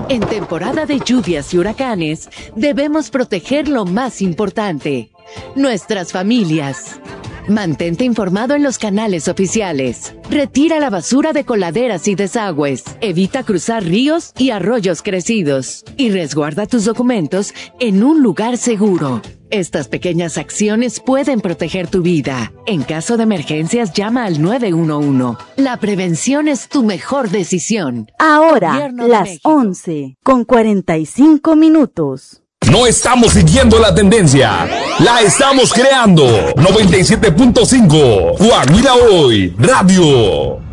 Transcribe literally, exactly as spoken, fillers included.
En temporada de lluvias y huracanes, debemos proteger lo más importante, nuestras familias. Mantente informado en los canales oficiales. Retira la basura de coladeras y desagües. Evita cruzar ríos y arroyos crecidos. Y resguarda tus documentos en un lugar seguro. Estas pequeñas acciones pueden proteger tu vida. En caso de emergencias, llama al nueve uno uno. La prevención es tu mejor decisión. Ahora, Gobierno de las México. once con cuarenta y cinco minutos. No estamos siguiendo la tendencia, la estamos creando. noventa y siete punto cinco, Guajira Hoy, Radio.